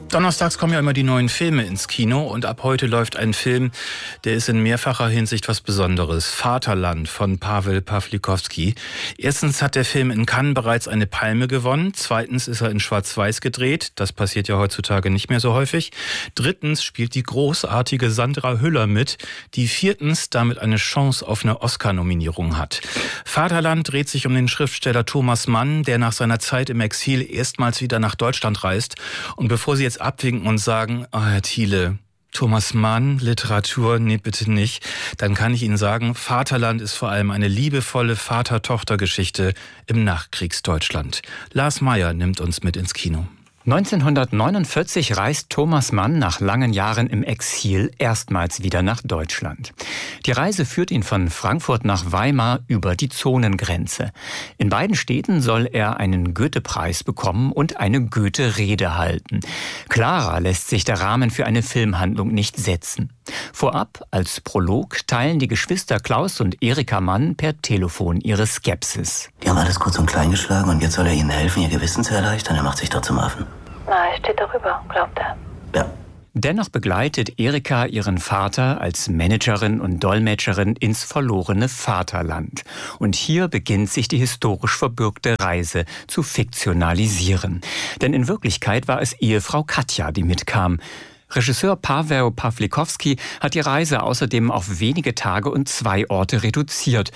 Donnerstags kommen ja immer die neuen Filme ins Kino und ab heute läuft ein Film, der ist in mehrfacher Hinsicht was Besonderes. Vaterland von Paweł Pawlikowski. Erstens hat der Film in Cannes bereits eine Palme gewonnen. Zweitens ist er in Schwarz-Weiß gedreht. Das passiert ja heutzutage nicht mehr so häufig. Drittens spielt die großartige Sandra Hüller mit, die viertens damit eine Chance auf eine Oscar-Nominierung hat. Vaterland dreht sich um den Schriftsteller Thomas Mann, der nach seiner Zeit im Exil erstmals wieder nach Deutschland reist. Und bevor Sie jetzt abwinken und sagen, Herr Thiele, Thomas Mann, Literatur, nee, bitte nicht, dann kann ich Ihnen sagen, Vaterland ist vor allem eine liebevolle Vater-Tochter-Geschichte im Nachkriegsdeutschland. Lars Meyer nimmt uns mit ins Kino. 1949 reist Thomas Mann nach langen Jahren im Exil erstmals wieder nach Deutschland. Die Reise führt ihn von Frankfurt nach Weimar über die Zonengrenze. In beiden Städten soll er einen Goethe-Preis bekommen und eine Goethe-Rede halten. Klarer lässt sich der Rahmen für eine Filmhandlung nicht setzen. Vorab, als Prolog, teilen die Geschwister Klaus und Erika Mann per Telefon ihre Skepsis. Die haben alles kurz und klein geschlagen und jetzt soll er ihnen helfen, ihr Gewissen zu erleichtern. Er macht sich doch zum Affen. Na, er steht darüber, glaubt er. Ja. Dennoch begleitet Erika ihren Vater als Managerin und Dolmetscherin ins verlorene Vaterland. Und hier beginnt sich die historisch verbürgte Reise zu fiktionalisieren. Denn in Wirklichkeit war es Ehefrau Katja, die mitkam. Regisseur Paweł Pawlikowski hat die Reise außerdem auf wenige Tage und 2 Orte reduziert.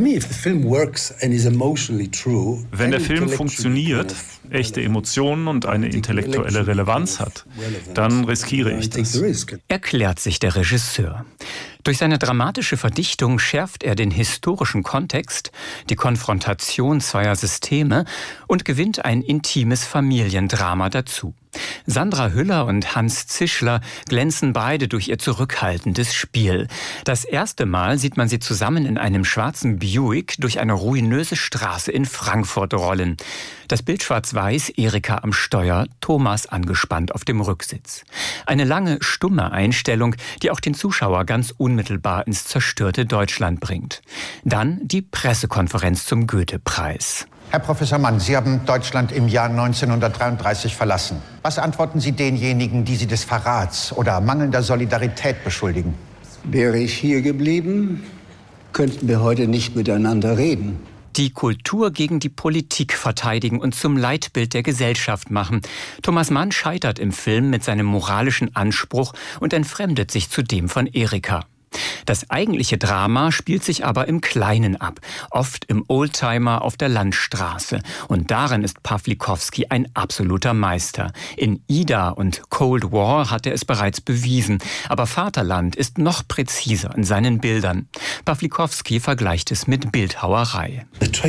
Wenn der Film funktioniert, echte Emotionen und eine intellektuelle Relevanz hat, dann riskiere ich das. Erklärt sich der Regisseur. Durch seine dramatische Verdichtung schärft er den historischen Kontext, die Konfrontation zweier Systeme und gewinnt ein intimes Familiendrama dazu. Sandra Hüller und Hans Zischler glänzen beide durch ihr zurückhaltendes Spiel. Das erste Mal sieht man sie zusammen in einem schwarzen Buick durch eine ruinöse Straße in Frankfurt rollen. Das Bild schwarz-weiß, Erika am Steuer, Thomas angespannt auf dem Rücksitz. Eine lange, stumme Einstellung, die auch den Zuschauer ganz unmittelbar ins zerstörte Deutschland bringt. Dann die Pressekonferenz zum Goethe-Preis. Herr Professor Mann, Sie haben Deutschland im Jahr 1933 verlassen. Was antworten Sie denjenigen, die Sie des Verrats oder mangelnder Solidarität beschuldigen? Wäre ich hier geblieben, könnten wir heute nicht miteinander reden. Die Kultur gegen die Politik verteidigen und zum Leitbild der Gesellschaft machen. Thomas Mann scheitert im Film mit seinem moralischen Anspruch und entfremdet sich zudem von Erika. Das eigentliche Drama spielt sich aber im Kleinen ab, oft im Oldtimer auf der Landstraße. Und darin ist Pawlikowski ein absoluter Meister. In Ida und Cold War hat er es bereits bewiesen. Aber Vaterland ist noch präziser in seinen Bildern. Pawlikowski vergleicht es mit Bildhauerei.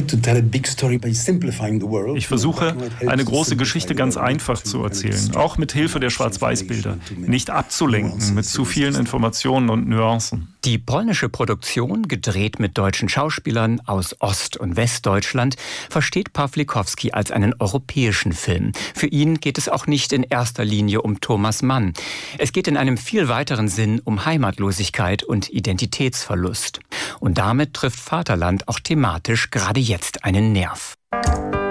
Ich versuche, eine große Geschichte ganz einfach zu erzählen, auch mit Hilfe der Schwarz-Weiß-Bilder. Nicht abzulenken mit zu vielen Informationen und Nuancen. Die polnische Produktion, gedreht mit deutschen Schauspielern aus Ost- und Westdeutschland, versteht Pawlikowski als einen europäischen Film. Für ihn geht es auch nicht in erster Linie um Thomas Mann. Es geht in einem viel weiteren Sinn um Heimatlosigkeit und Identitätsverlust. Und damit trifft Vaterland auch thematisch gerade jetzt einen Nerv.